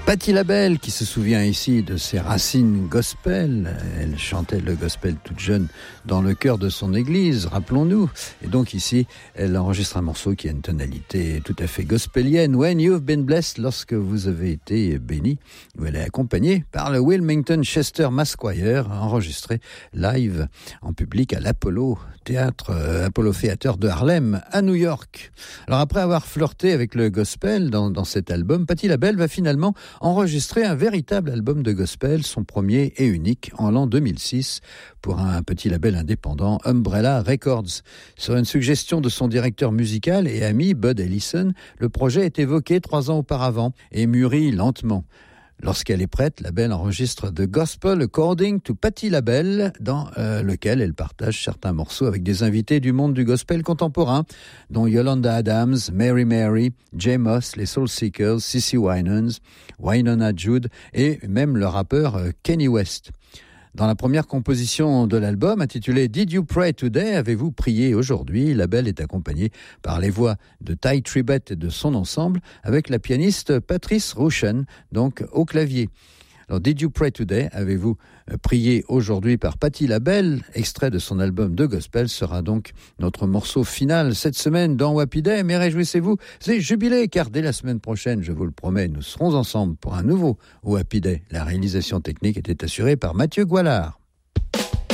Patti LaBelle qui se souvient ici de ses racines gospel. Elle chantait le gospel toute jeune dans le chœur de son église, rappelons-nous. Et donc ici, elle enregistre un morceau qui a une tonalité tout à fait gospelienne. When You've Been Blessed, lorsque vous avez été béni. Où elle est accompagnée par le Wilmington Chester Mass Choir, enregistré live en public à l'Apollo Apollo Theater de Harlem, à New York. Alors après avoir flirté avec le gospel dans cet album, Patti LaBelle va finalement enregistrer un véritable album de gospel, son premier et unique en l'an 2006, pour un petit label indépendant, Umbrella Records. Sur une suggestion de son directeur musical et ami, Bud Ellison, le projet est évoqué 3 ans auparavant et mûrit lentement. Lorsqu'elle est prête, LaBelle enregistre The Gospel According to Patti LaBelle, dans lequel elle partage certains morceaux avec des invités du monde du gospel contemporain, dont Yolanda Adams, Mary, Jay Moss, les Soul Seekers, CeCe Winans, Wynonna Judd et même le rappeur Kanye West. Dans la première composition de l'album, intitulée Did You Pray Today? Avez-vous prié aujourd'hui? LaBelle est accompagnée par les voix de Ty Tribbett et de son ensemble, avec la pianiste Patrice Rushen, donc au clavier. Alors, Did You Pray Today? Avez-vous prié aujourd'hui par Patti LaBelle? Extrait de son album de gospel sera donc notre morceau final cette semaine dans Happy Day. Mais réjouissez-vous, c'est jubilé, car dès la semaine prochaine, je vous le promets, nous serons ensemble pour un nouveau Happy Day. La réalisation technique était assurée par Mathieu Goualard.